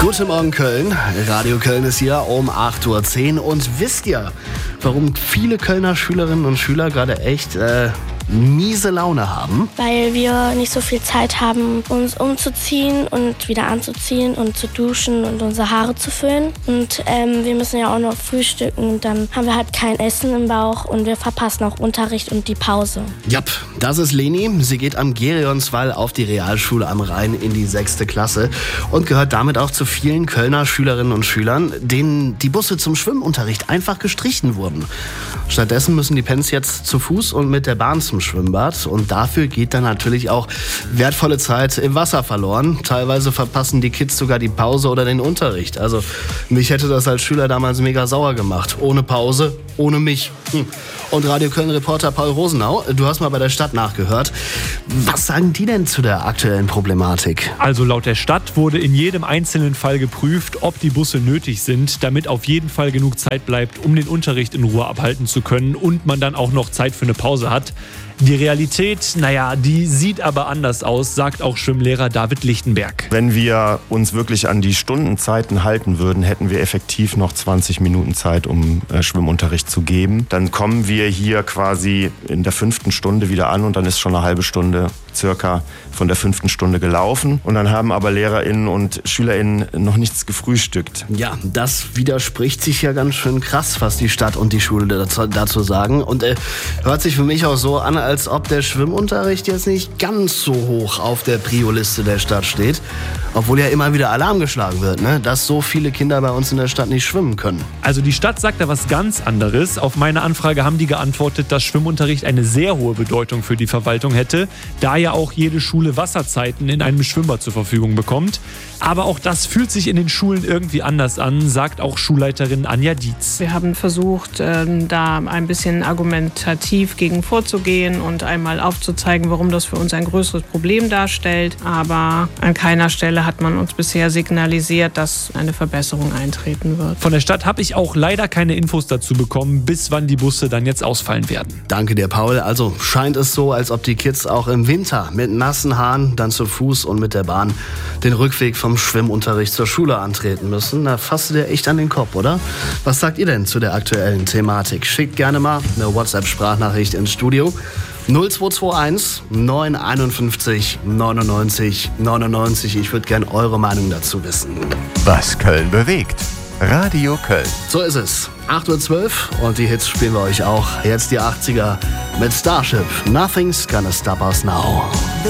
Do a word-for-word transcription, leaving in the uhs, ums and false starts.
Guten Morgen Köln, Radio Köln ist hier um acht Uhr zehn und wisst ihr, warum viele Kölner Schülerinnen und Schüler gerade echt äh, miese Laune haben? Weil wir nicht so viel Zeit haben, uns umzuziehen und wieder anzuziehen und zu duschen und unsere Haare zu föhnen. Und ähm, wir müssen ja auch noch frühstücken und dann haben wir halt kein Essen im Bauch und wir verpassen auch Unterricht und die Pause. Jap, das ist Leni. Sie geht am Gerionswall auf die Realschule am Rhein in die sechste Klasse und gehört damit auch zu vielen Kölner Schülerinnen und Schülern, denen die Busse zum Schwimmunterricht einfach gestrichen wurden. Stattdessen müssen die Pens jetzt zu Fuß und mit der Bahn zum Schwimmbad und dafür geht dann natürlich auch wertvolle Zeit im Wasser verloren. Teilweise verpassen die Kids sogar die Pause oder den Unterricht. Also mich hätte das als Schüler damals mega sauer gemacht. Ohne Pause, ohne mich. Hm. Und Radio Köln-Reporter Paul Rosenau, du hast mal bei der Stadt nachgehört. Was sagen die denn zu der aktuellen Problematik? Also laut der Stadt wurde in jedem einzelnen Fall geprüft, ob die Busse nötig sind, damit auf jeden Fall genug Zeit bleibt, um den Unterricht in Ruhe abhalten zu können und man dann auch noch Zeit für eine Pause hat. Die Realität, naja, die sieht aber anders aus, sagt auch Schwimmlehrer David Lichtenberg. Wenn wir uns wirklich an die Stundenzeiten halten würden, hätten wir effektiv noch zwanzig Minuten Zeit, um äh, Schwimmunterricht zu geben. Dann kommen wir hier quasi in der fünften Stunde wieder an und dann ist schon eine halbe Stunde circa von der fünften Stunde gelaufen. Und dann haben aber LehrerInnen und SchülerInnen noch nichts gefrühstückt. Ja, das widerspricht sich ja ganz schön krass, was die Stadt und die Schule dazu, dazu sagen. Und äh, hört sich für mich auch so an, als ob der Schwimmunterricht jetzt nicht ganz so hoch auf der Prio-Liste der Stadt steht. Obwohl ja immer wieder Alarm geschlagen wird, ne? Dass so viele Kinder bei uns in der Stadt nicht schwimmen können. Also die Stadt sagt da was ganz anderes. Auf meine Anfrage haben die geantwortet, dass Schwimmunterricht eine sehr hohe Bedeutung für die Verwaltung hätte, da ja auch jede Schule Wasserzeiten in einem Schwimmbad zur Verfügung bekommt. Aber auch das fühlt sich in den Schulen irgendwie anders an, sagt auch Schulleiterin Anja Dietz. Wir haben versucht, da ein bisschen argumentativ gegen vorzugehen und einmal aufzuzeigen, warum das für uns ein größeres Problem darstellt. Aber an keiner Stelle hat man uns bisher signalisiert, dass eine Verbesserung eintreten wird. Von der Stadt habe ich auch leider keine Infos dazu bekommen, bis wann die Busse dann jetzt ausfallen werden. Danke dir, Paul. Also scheint es so, als ob die Kids auch im Winter mit nassen Haaren, dann zu Fuß und mit der Bahn den Rückweg vom Schwimmunterricht zur Schule antreten müssen. Da fasst du dir echt an den Kopf, oder? Was sagt ihr denn zu der aktuellen Thematik? Schickt gerne mal eine WhatsApp-Sprachnachricht ins Studio. null zwei zwei eins neun einundfünfzig neunundneunzig neunundneunzig. Ich würde gerne eure Meinung dazu wissen. Was Köln bewegt. Radio Köln. So ist es. acht Uhr zwölf und die Hits spielen wir euch auch. Jetzt die achtziger mit Starship. Nothing's gonna stop us now.